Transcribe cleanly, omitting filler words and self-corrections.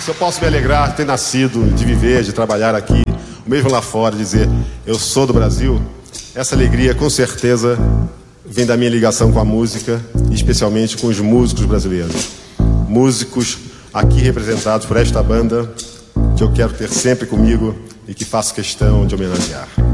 Se eu posso me alegrar de ter nascido, de viver, de trabalhar aqui, mesmo lá fora, dizer eu sou do Brasil, essa alegria com certeza vem da minha ligação com a música, especialmente com os músicos brasileiros. Músicos aqui representados por esta banda, que eu quero ter sempre comigo e que faço questão de homenagear.